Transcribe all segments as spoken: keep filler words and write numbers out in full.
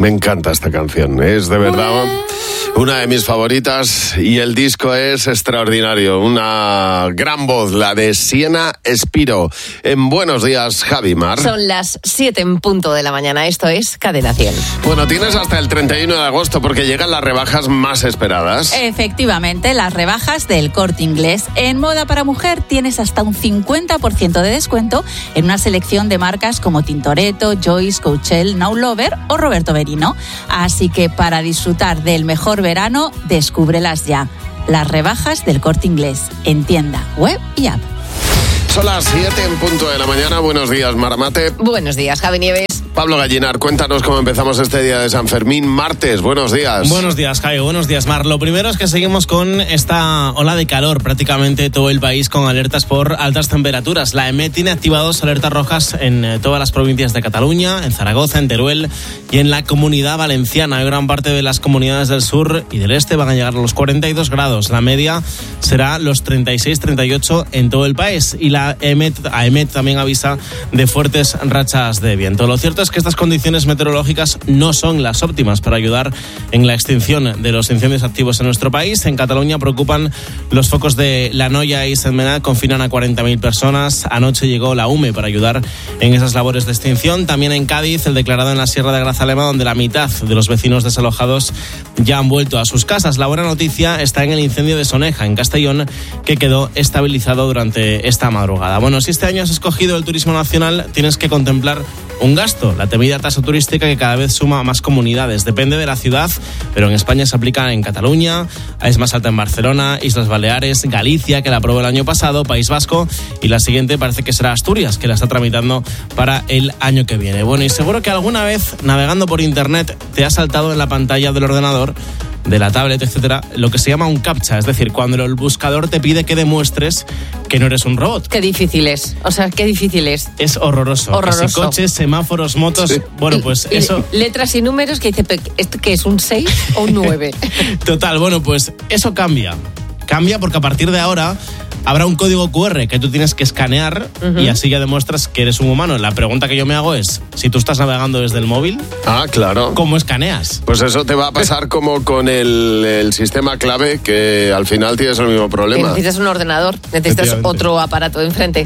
Me encanta esta canción, es de verdad una de mis favoritas y el disco es extraordinario. Una gran voz, la de Siena Espiro. En Buenos Días, Javi Mar. Son las siete en punto de la mañana, esto es Cadena cien. Bueno, tienes hasta el treinta y uno de agosto porque llegan las rebajas más esperadas. Efectivamente, las rebajas del Corte Inglés. En moda para mujer tienes hasta un cincuenta por ciento de descuento en una selección de marcas como Tintoretto, Joyce, Coachelle, Now Lover o Roberto Berino. Así que para disfrutar del mejor verano, descúbrelas ya. Las rebajas del Corte Inglés en tienda, web y app. Son las siete en punto de la mañana. Buenos días, Maramate. Buenos días, Javi Nieves. Pablo Gallinar, cuéntanos cómo empezamos este día de San Fermín, martes. Buenos días. Buenos días, Javi. Buenos días, Mar. Lo primero es que seguimos con esta ola de calor, prácticamente todo el país con alertas por altas temperaturas. La E M E tiene activados alertas rojas en todas las provincias de Cataluña, en Zaragoza, en Teruel y en la Comunidad Valenciana. Hay gran parte de las comunidades del sur y del este van a llegar a los cuarenta y dos grados. La media será los treinta y seis treinta y ocho en todo el país. Y la E M E T, A E M E T también avisa de fuertes rachas de viento. Lo cierto es que estas condiciones meteorológicas no son las óptimas para ayudar en la extinción de los incendios activos en nuestro país. En Cataluña preocupan los focos de La Noya y Sentmenat, confinan a cuarenta mil personas. Anoche llegó la U M E para ayudar en esas labores de extinción. También en Cádiz, el declarado en la Sierra de Grazalema, donde la mitad de los vecinos desalojados ya han vuelto a sus casas. La buena noticia está en el incendio de Soneja, en Castellón, que quedó estabilizado durante esta madrugada. Bueno, si este año has escogido el turismo nacional, tienes que contemplar un gasto, la temida tasa turística que cada vez suma a más comunidades. Depende de la ciudad, pero en España se aplica en Cataluña, es más alta en Barcelona, Islas Baleares, Galicia, que la aprobó el año pasado, País Vasco, y la siguiente parece que será Asturias, que la está tramitando para el año que viene. Bueno, y seguro que alguna vez, navegando por internet, te ha saltado en la pantalla del ordenador, de la tablet, etcétera, lo que se llama un captcha, es decir, cuando el buscador te pide que demuestres que no eres un robot. Qué difícil es, o sea, qué difícil es. Es horroroso. Horroroso. Casi coches, semáforos, motos, sí. Bueno, pues y, eso... Y letras y números que dice, ¿esto qué es, un seis o un nueve? Total, bueno, pues eso cambia. Cambia porque a partir de ahora habrá un código cu erre que tú tienes que escanear, uh-huh, y así ya demuestras que eres un humano. La pregunta que yo me hago es, si tú estás navegando desde el móvil, ah, claro, ¿cómo escaneas? Pues eso te va a pasar como con el, el sistema clave, que al final tienes el mismo problema. Necesitas un ordenador, necesitas otro aparato de enfrente.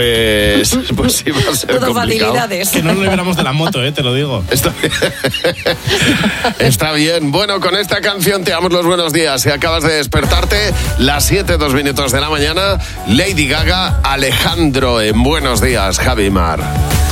Pues, pues sí va a ser todo complicado. Facilidades. Que no nos libramos de la moto, eh, te lo digo. Está bien. Está bien. Bueno, con esta canción te damos los buenos días. Si acabas de despertarte, las siete, dos minutos de la mañana, Lady Gaga, Alejandro en Buenos Días, Javi Mar.